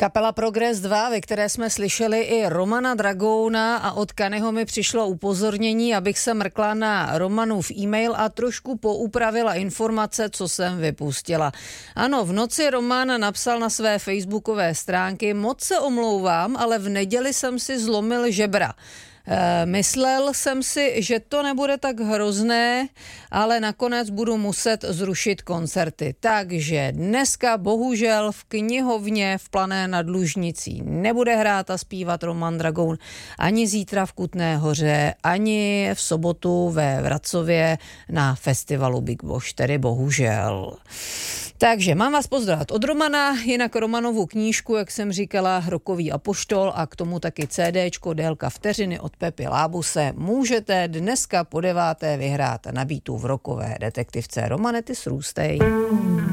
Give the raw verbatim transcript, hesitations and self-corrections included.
Kapela Progress dva, ve které jsme slyšeli i Romana Dragouna, a od Kanyho mi přišlo upozornění, abych se mrkla na Romanův e-mail a trošku poupravila informace, co jsem vypustila. Ano, v noci Roman napsal na své facebookové stránky: moc se omlouvám, ale v neděli jsem si zlomil žebra. Myslel jsem si, že to nebude tak hrozné, ale nakonec budu muset zrušit koncerty. Takže dneska bohužel v knihovně v Plané nad Lužnicí nebude hrát a zpívat Roman Dragoun, ani zítra v Kutné Hoře, ani v sobotu ve Vracově na festivalu Big Bosch, tedy bohužel. Takže mám vás pozdravit od Romana, jinak Romanovu knížku, jak jsem říkala, Rokový apoštol, a k tomu taky CDčko Délka vteřiny od Pepy Lábuse můžete dneska po deváté vyhrát na Beatu v rockové detektivce. Romane, ty srůstej.